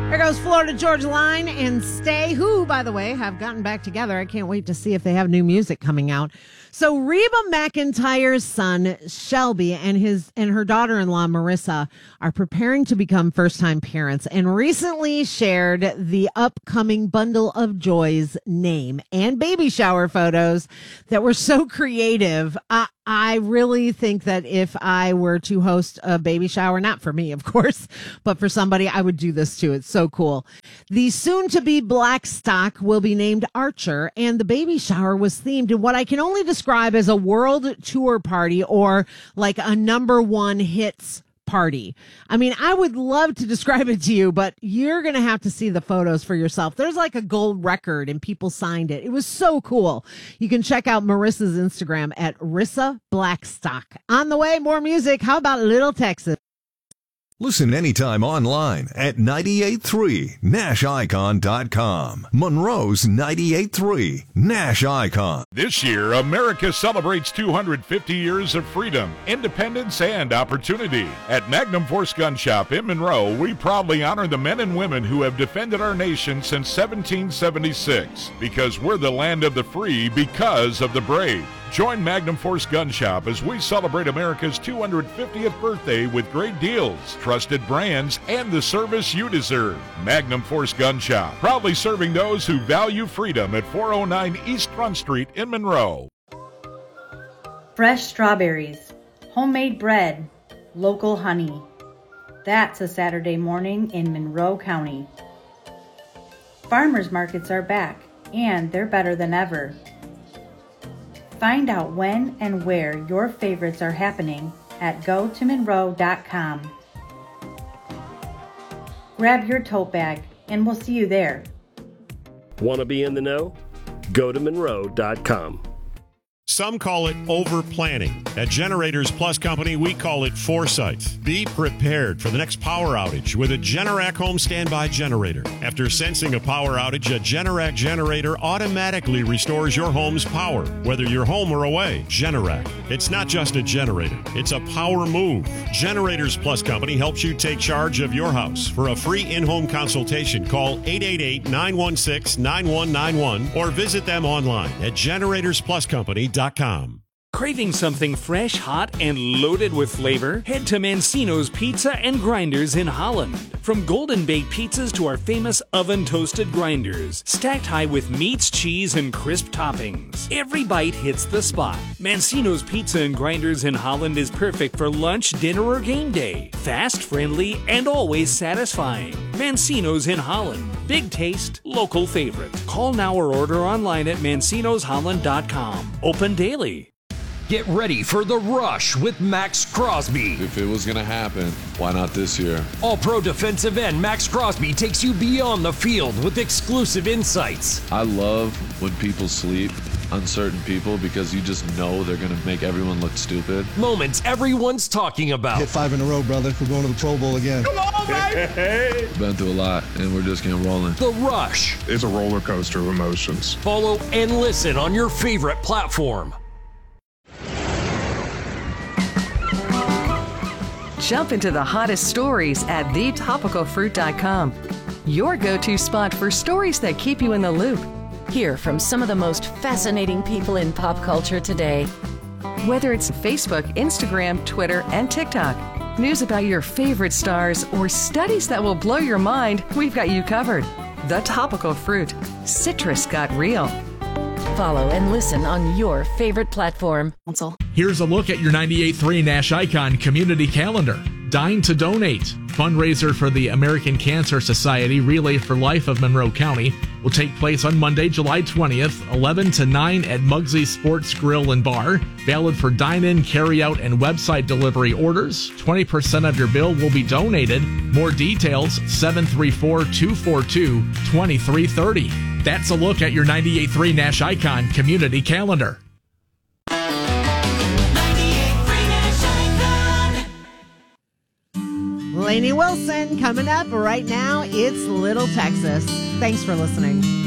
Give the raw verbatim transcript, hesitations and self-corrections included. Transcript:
There goes Florida Georgia Line and Stay, who, by the way, have gotten back together. I can't wait to see if they have new music coming out. So Reba McEntire's son, Shelby, and his and her daughter-in-law, Marissa, are preparing to become first-time parents and recently shared the upcoming Bundle of Joys name and baby shower photos that were so creative. I, I really think that if I were to host a baby shower, not for me, of course, but for somebody, I would do this too. It's so cool. The soon-to-be Blackstock will be named Archer, and the baby shower was themed in what I can only describe as a world tour party or like a number one hits party. I mean, I would love to describe it to you, but you're going to have to see the photos for yourself. There's like a gold record and people signed it. It was so cool. You can check out Marissa's Instagram at Rissa Blackstock. On the way, more music. How about Little Texas? Listen anytime online at ninety-eight three Nash Icon dot com. Monroe's ninety-eight three Nash Icon. This year, America celebrates two hundred fifty years of freedom, independence, and opportunity. At Magnum Force Gun Shop in Monroe, we proudly honor the men and women who have defended our nation since seventeen seventy-six, because we're the land of the free because of the brave. Join Magnum Force Gun Shop as we celebrate America's two hundred fiftieth birthday with great deals, trusted brands, and the service you deserve. Magnum Force Gun Shop, proudly serving those who value freedom at four oh nine East Front Street in Monroe. Fresh strawberries, homemade bread, local honey. That's a Saturday morning in Monroe County. Farmers markets are back, and they're better than ever. Find out when and where your favorites are happening at go to monroe dot com. Grab your tote bag and we'll see you there. Want to be in the know? go to monroe dot com. Some call it over-planning. At Generators Plus Company, we call it foresight. Be prepared for the next power outage with a Generac home standby generator. After sensing a power outage, a Generac generator automatically restores your home's power, whether you're home or away. Generac. It's not just a generator. It's a power move. Generators Plus Company helps you take charge of your house. For a free in-home consultation, call eight eight eight, nine one six, nine one nine one or visit them online at generators plus company dot com. Craving something fresh, hot, and loaded with flavor? Head to Mancino's Pizza and Grinders in Holland. From golden baked pizzas to our famous oven toasted grinders, stacked high with meats, cheese, and crisp toppings. Every bite hits the spot. Mancino's Pizza and Grinders in Holland is perfect for lunch, dinner, or game day. Fast, friendly, and always satisfying. Mancino's in Holland. Big taste, local favorite. Call now or order online at mancinos holland dot com. Open daily. Get ready for The Rush with Max Crosby. If it was going to happen, why not this year? All-Pro defensive end Max Crosby takes you beyond the field with exclusive insights. I love when people sleep on certain people because you just know they're going to make everyone look stupid. Moments everyone's talking about. Hit five in a row, brother. We're going to the Pro Bowl again. Come on, baby! Been through a lot, and we're just getting rolling. The Rush. It's a roller coaster of emotions. Follow and listen on your favorite platform. Jump into the hottest stories at the topical fruit dot com. Your go-to spot for stories that keep you in the loop. Hear from some of the most fascinating people in pop culture today. Whether it's Facebook, Instagram, Twitter, and TikTok, news about your favorite stars, or studies that will blow your mind, we've got you covered. The Topical Fruit. Citrus got real. Follow and listen on your favorite platform. Here's a look at your ninety-eight point three Nash Icon community calendar. Dine to Donate, fundraiser for the American Cancer Society Relay for Life of Monroe County, will take place on Monday, July twentieth, eleven to nine at Muggsy Sports Grill and Bar. Valid for dine-in, carry-out, and website delivery orders. twenty percent of your bill will be donated. More details, seven three four, two four two, two three three zero. That's a look at your ninety-eight point three Nash Icon community calendar. Lainey Wilson coming up right now. It's Little Texas. Thanks for listening.